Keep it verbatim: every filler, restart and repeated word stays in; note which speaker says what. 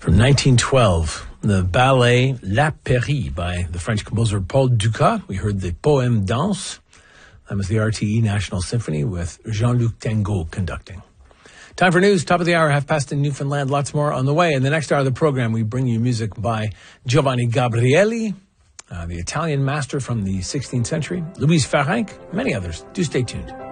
Speaker 1: From nineteen twelve, the ballet La Péri by the French composer Paul Dukas. We heard the Poème Danse. That was the R T E National Symphony with Jean-Luc Tengault conducting. Time for news, top of the hour, half past in Newfoundland. Lots more on the way. In the next hour of the program, we bring you music by Giovanni Gabrieli, uh, the Italian master from the sixteenth century, Louise Farenc, many others. Do stay tuned.